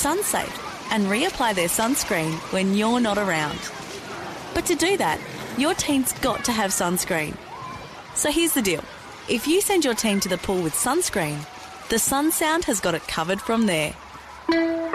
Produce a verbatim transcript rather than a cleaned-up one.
SunSafe and reapply their sunscreen when you're not around. But to do that, your team's got to have sunscreen. So here's the deal. If you send your team to the pool with sunscreen, the Sun Sound has got it covered from there.